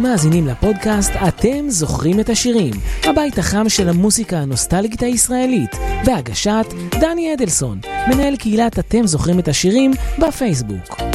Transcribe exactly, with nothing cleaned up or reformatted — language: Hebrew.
מאזינים לפודקאסט אתם זוכרים את השירים, הבית החם של המוסיקה הנוסטלגית הישראלית, בהגשת דני אדלסון, מנהל קהילת אתם זוכרים את השירים בפייסבוק.